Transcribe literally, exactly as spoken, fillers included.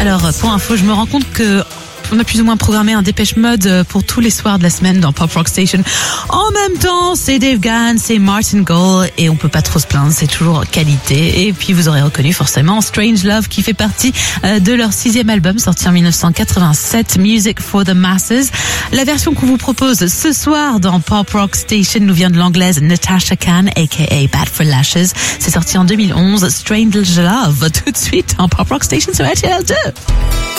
Alors, pour info, je me rends compte que on a plus ou moins programmé un Dépêche Mode pour tous les soirs de la semaine dans Pop Rock Station. En même temps, c'est Dave Gahan, c'est Martin Gore et on peut pas trop se plaindre, c'est toujours qualité. Et puis vous aurez reconnu forcément Strange Love qui fait partie de leur sixième album sorti en dix-neuf cent quatre-vingt-sept, Music for the Masses. La version qu'on vous propose ce soir dans Pop Rock Station nous vient de l'anglaise Natasha Khan, aka Bad for Lashes. C'est sorti en deux mille onze, Strange Love, tout de suite en Pop Rock Station sur R T L deux.